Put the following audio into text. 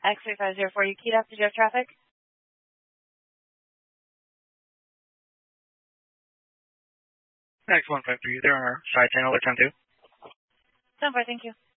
X3504, you keyed up. Did you have traffic? X153, there are side channel at 10-2. 10-4, thank you.